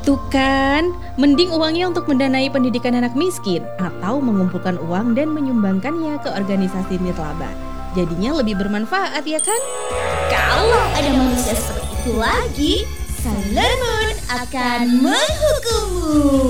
Tuh kan, mending uangnya untuk mendanai pendidikan anak miskin atau mengumpulkan uang dan menyumbangkannya ke organisasi nirlaba. Jadinya lebih bermanfaat ya kan? Kalau ada manusia seperti itu lagi, Sailor Moon akan menghukummu.